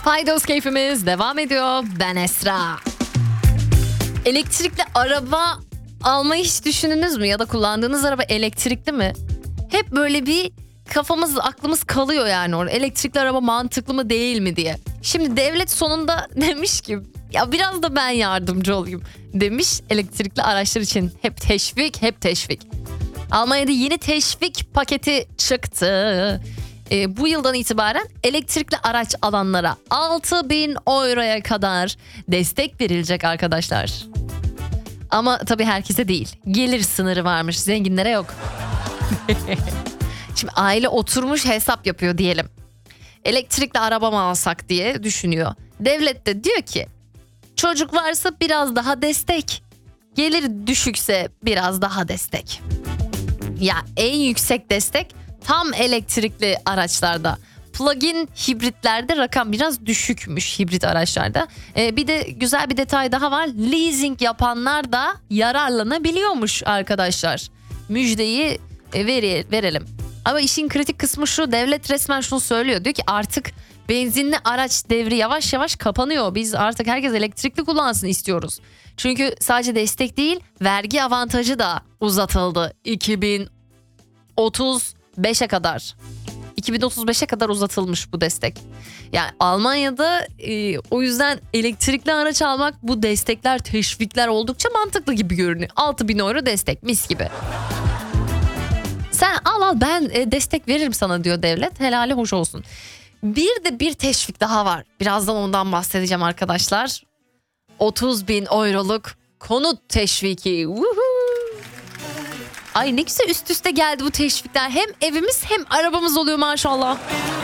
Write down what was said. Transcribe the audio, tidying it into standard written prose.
Paydos keyfimiz devam ediyor. Ben Esra. Elektrikli araba almayı hiç düşündünüz mü? Ya da kullandığınız araba elektrikli mi? Hep böyle bir aklımız kalıyor yani orada. Elektrikli araba mantıklı mı değil mi diye. Şimdi devlet sonunda demiş ki ya biraz da ben yardımcı olayım demiş elektrikli araçlar için. Hep teşvik. Almanya'da yeni teşvik paketi çıktı. Bu yıldan itibaren elektrikli araç alanlara 6.000 euroya kadar destek verilecek arkadaşlar. Ama tabii herkese değil. Gelir sınırı varmış, zenginlere yok. Şimdi aile oturmuş hesap yapıyor diyelim. Elektrikli araba mı alsak diye düşünüyor. Devlet de diyor ki çocuk varsa biraz daha destek. Gelir düşükse biraz daha destek. Ya en yüksek destek tam elektrikli araçlarda. Plug-in hibritlerde rakam biraz düşükmüş, hibrit araçlarda. Bir de güzel bir detay daha var. Leasing yapanlar da yararlanabiliyormuş arkadaşlar. Müjdeyi verelim. Ama işin kritik kısmı şu, devlet resmen şunu söylüyor. Diyor ki artık benzinli araç devri yavaş yavaş kapanıyor. Biz artık herkes elektrikli kullansın istiyoruz. Çünkü sadece destek değil, vergi avantajı da uzatıldı 2035'e kadar. 2035'e kadar uzatılmış bu destek. Yani Almanya'da o yüzden elektrikli araç almak, bu destekler, teşvikler oldukça mantıklı gibi görünüyor. 6.000 euro destek, mis gibi. Sen al ben destek veririm sana diyor devlet. Helali hoş olsun. Bir teşvik daha var. Birazdan ondan bahsedeceğim arkadaşlar. 30.000 euroluk konut teşviki. Woohoo! Ay ne güzel üst üste geldi bu teşvikler. Hem evimiz hem arabamız oluyor maşallah.